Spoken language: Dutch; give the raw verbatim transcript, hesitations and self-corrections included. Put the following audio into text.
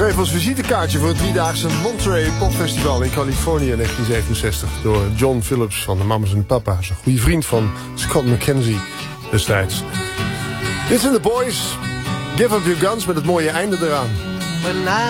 Geschreven als visitekaartje voor het driedaagse Monterey Popfestival in Californië in negentien zevenenzestig. Door John Phillips van de Mamas en Papa's. Een goede vriend van Scott McKenzie destijds. Dit zijn de Boys. Give up your guns met het mooie einde eraan.